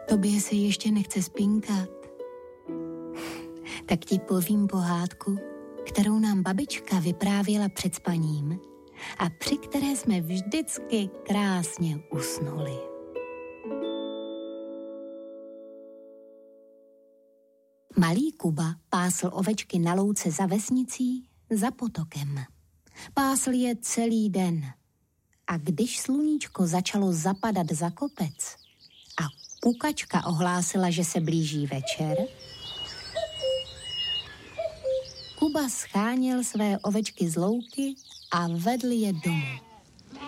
Tobě se ještě nechce spinkat. Tak ti povím pohádku, kterou nám babička vyprávěla před spaním a při které jsme vždycky krásně usnuli. Malý Kuba pásl ovečky na louce za vesnicí, za potokem. Pásl je celý den. A když sluníčko začalo zapadat za kopec a kukačka ohlásila, že se blíží večer, Kuba scháněl své ovečky z louky a vedl je domů.